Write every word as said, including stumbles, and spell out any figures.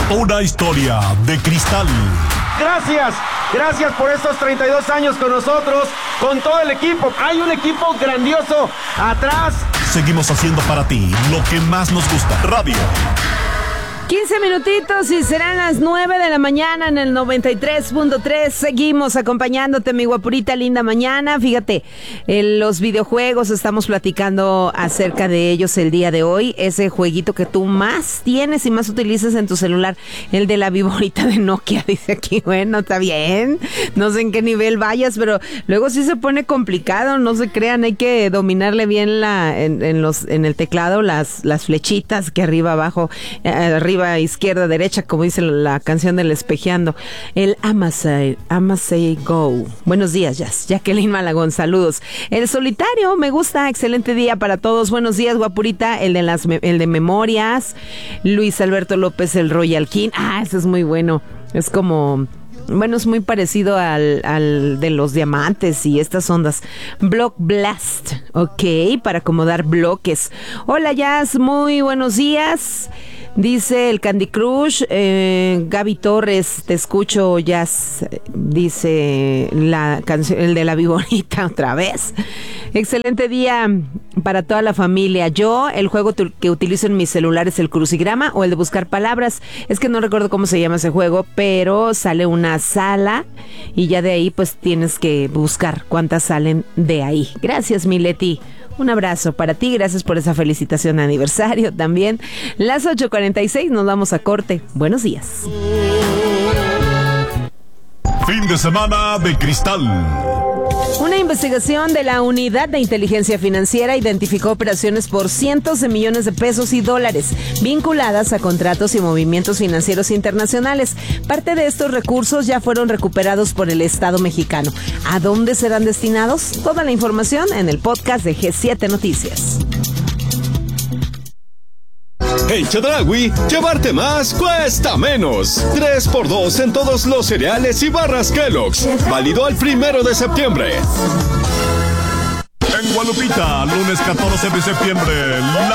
Una historia de cristal. Gracias, gracias por estos treinta y dos años con nosotros, con todo el equipo. Hay un equipo grandioso atrás. Seguimos haciendo para ti lo que más nos gusta. Radio. quince minutitos y serán las nueve de la mañana en el noventa y tres punto tres. Seguimos acompañándote, mi guapurita, linda mañana. Fíjate, en los videojuegos estamos platicando acerca de ellos el día de hoy. Ese jueguito que tú más tienes y más utilizas en tu celular, el de la viborita de Nokia, dice aquí. Bueno, está bien, no sé en qué nivel vayas, pero luego sí se pone complicado, no se crean, hay que dominarle bien la en, en los en el teclado las, las flechitas que arriba, abajo, eh, arriba, izquierda, derecha, como dice la canción del Espejeando. El Amasei, Amasei Go. Buenos días, Jazz. Jacqueline Malagón, saludos. El Solitario, me gusta, excelente día para todos. Buenos días, guapurita. El de las el de Memorias. Luis Alberto López, el Royal King. Ah, ese es muy bueno. Es como... Bueno, es muy parecido al, al de los diamantes y estas ondas. Block Blast, ok, para acomodar bloques. Hola, Jazz, muy buenos días. Dice el Candy Crush, eh, Gaby Torres, te escucho, Jazz. Dice la canción, el de la viborita otra vez. Excelente día para toda la familia. Yo, el juego tu, que utilizo en mi celular es el crucigrama o el de buscar palabras. Es que no recuerdo cómo se llama ese juego, pero sale una sala y ya de ahí pues tienes que buscar cuántas salen de ahí. Gracias, Mileti. Un abrazo para ti, gracias por esa felicitación de aniversario también. Las ocho cuarenta y seis, nos vamos a corte. Buenos días. Fin de semana de cristal. Una investigación de la Unidad de Inteligencia Financiera identificó operaciones por cientos de millones de pesos y dólares vinculadas a contratos y movimientos financieros internacionales. Parte de estos recursos ya fueron recuperados por el Estado mexicano. ¿A dónde serán destinados? Toda la información en el podcast de G siete Noticias. En Chedraui, llevarte más cuesta menos. tres por dos en todos los cereales y barras Kellogg's. Válido al primero de septiembre. En Guadalupita, lunes catorce de septiembre. La